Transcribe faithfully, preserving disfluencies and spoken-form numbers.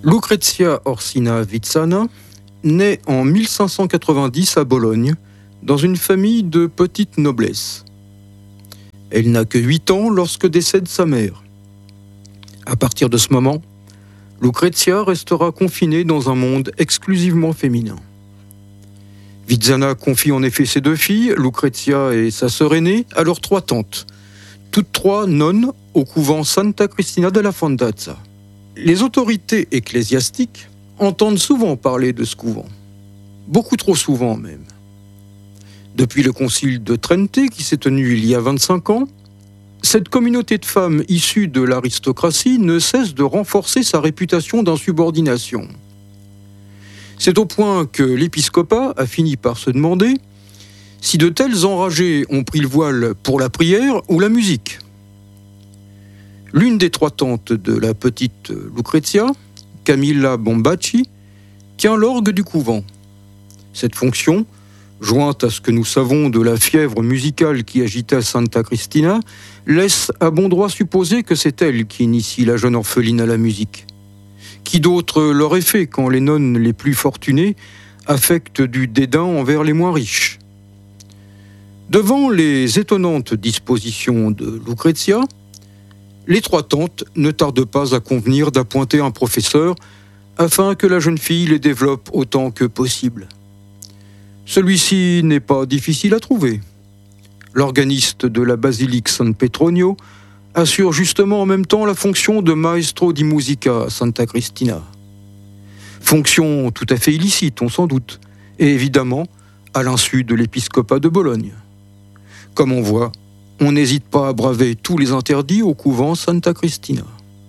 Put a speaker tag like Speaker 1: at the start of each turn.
Speaker 1: Lucrezia Orsina Vizzana naît en mille cinq cent quatre-vingt-dix à Bologne, dans une famille de petite noblesse. Elle n'a que huit ans lorsque décède sa mère. À partir de ce moment, Lucrezia restera confinée dans un monde exclusivement féminin. Vizzana confie en effet ses deux filles, Lucrezia et sa sœur aînée, à leurs trois tantes, toutes trois nonnes au couvent Santa Cristina della Fondazza. Les autorités ecclésiastiques entendent souvent parler de ce couvent, beaucoup trop souvent même. Depuis le concile de Trente, qui s'est tenu il y a vingt-cinq ans, cette communauté de femmes issues de l'aristocratie ne cesse de renforcer sa réputation d'insubordination. C'est au point que l'épiscopat a fini par se demander si de tels enragés ont pris le voile pour la prière ou la musique. L'une des trois tantes de la petite Lucrezia, Camilla Bombacci, tient l'orgue du couvent. Cette fonction, jointe à ce que nous savons de la fièvre musicale qui agitait Santa Cristina, laisse à bon droit supposer que c'est elle qui initie la jeune orpheline à la musique. Qui d'autre l'aurait fait quand les nonnes les plus fortunées affectent du dédain envers les moins riches? Devant les étonnantes dispositions de Lucrezia, les trois tantes ne tardent pas à convenir d'appointer un professeur afin que la jeune fille les développe autant que possible. Celui-ci n'est pas difficile à trouver. L'organiste de la basilique San Petronio assure justement en même temps la fonction de maestro di musica à Santa Cristina. Fonction tout à fait illicite, on s'en doute, et évidemment à l'insu de l'épiscopat de Bologne. Comme on voit, on n'hésite pas à braver tous les interdits au couvent Santa Cristina.